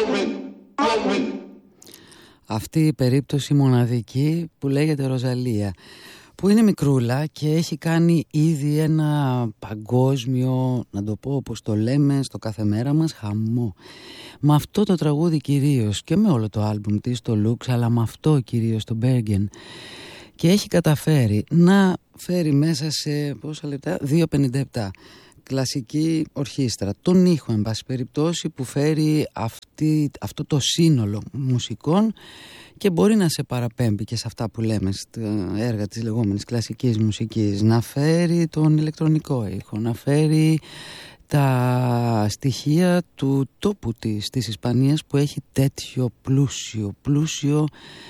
Αυτή η περίπτωση μοναδική που λέγεται Ροζαλία, που είναι μικρούλα και έχει κάνει ήδη ένα παγκόσμιο, να το πω όπως το λέμε στο κάθε μέρα μας, χαμό. Με αυτό το τραγούδι κυρίως και με όλο το άλμπουμ της, το Lux, αλλά με αυτό κυρίως, το Bergen. Και έχει καταφέρει να φέρει μέσα σε πόσα λεπτά, 2:57, κλασική ορχήστρα, τον ήχο εν πάση περιπτώσει, που φέρει αυτό το σύνολο μουσικών και μπορεί να σε παραπέμπει και σε αυτά που λέμε στα έργα της λεγόμενης κλασικής μουσικής, να φέρει τον ηλεκτρονικό ήχο, να φέρει τα στοιχεία του τόπου της Ισπανίας, που έχει τέτοιο πλούσιο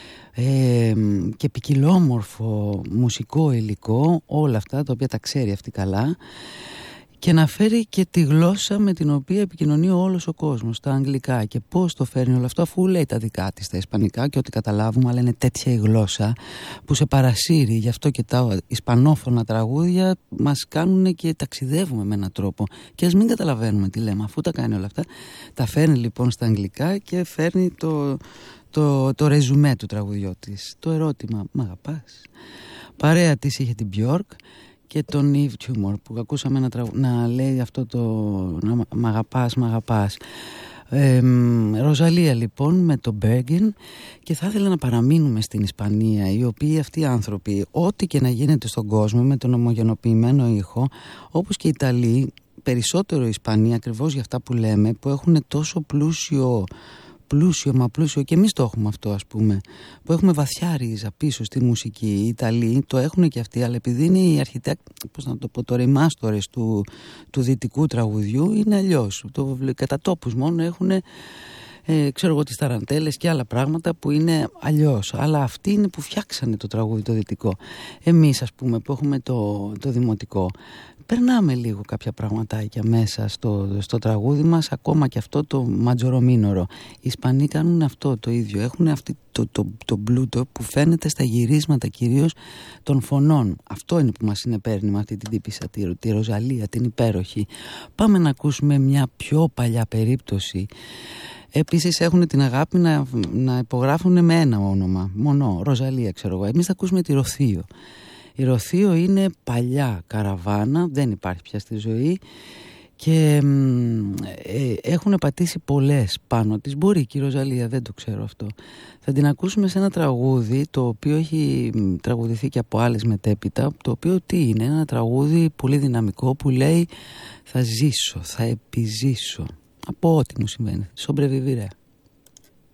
και ποικιλόμορφο μουσικό υλικό, όλα αυτά τα οποία τα ξέρει αυτή καλά, και να φέρει και τη γλώσσα με την οποία επικοινωνεί όλος ο κόσμος, τα αγγλικά. Και πώς το φέρνει όλο αυτό, αφού λέει τα δικά της τα ισπανικά και ό,τι καταλάβουμε, αλλά είναι τέτοια η γλώσσα που σε παρασύρει. Γι' αυτό και τα ισπανόφωνα τραγούδια μας κάνουν και ταξιδεύουμε με έναν τρόπο. Και ας μην καταλαβαίνουμε τι λέμε, αφού τα κάνει όλα αυτά, τα φέρνει λοιπόν στα αγγλικά και φέρνει το ρεζουμέ του τραγουδιού της. Το ερώτημα, μ' αγαπάς? Παρέα της είχε την Björk και τον Yves Tumor, που ακούσαμε να λέει αυτό το «Μ' αγαπάς». Ροζαλία λοιπόν με το Bergen. Και θα ήθελα να παραμείνουμε στην Ισπανία, οι οποίοι αυτοί οι άνθρωποι, ό,τι και να γίνεται στον κόσμο με τον ομογενοποιημένο ήχο, όπως και οι Ιταλοί, περισσότερο οι Ισπανοί, ακριβώς για αυτά που λέμε, που έχουν τόσο πλούσιο, και εμείς το έχουμε αυτό, ας πούμε, που έχουμε βαθιά ρίζα πίσω στη μουσική. Οι Ιταλοί το έχουν και αυτοί, αλλά επειδή είναι οι το ρημάστορες του δυτικού τραγουδιού, είναι αλλιώς. Κατά τόπους μόνο έχουν ξέρω εγώ τις ταραντέλες και άλλα πράγματα που είναι αλλιώς, αλλά αυτοί είναι που φτιάξανε το τραγούδι το δυτικό. Εμείς, ας πούμε, που έχουμε το δημοτικό, περνάμε λίγο κάποια πραγματάκια μέσα στο τραγούδι μας, ακόμα και αυτό το ματζορομίνορο. Οι Ισπανοί κάνουν αυτό το ίδιο, έχουν αυτή το πλούτο που φαίνεται στα γυρίσματα κυρίως των φωνών. Αυτό είναι που μας συνεπέρνει με αυτή την τύπισσα, τη Ροζαλία, την υπέροχη. Πάμε να ακούσουμε μια πιο παλιά περίπτωση. Επίσης έχουν την αγάπη να υπογράφουν με ένα όνομα, μόνο Ροζαλία ξέρω εγώ. Εμείς θα ακούσουμε τη Ροθείο. Η Ροθείο είναι παλιά καραβάνα, δεν υπάρχει πια στη ζωή, και έχουν πατήσει πολλές πάνω της. Μπορεί και η Ροζαλία, δεν το ξέρω αυτό. Θα την ακούσουμε σε ένα τραγούδι το οποίο έχει τραγουδηθεί και από άλλες μετέπειτα, το οποίο τι είναι? Ένα τραγούδι πολύ δυναμικό που λέει «Θα ζήσω, θα επιζήσω από ό,τι μου συμβαίνει, sobrevivir».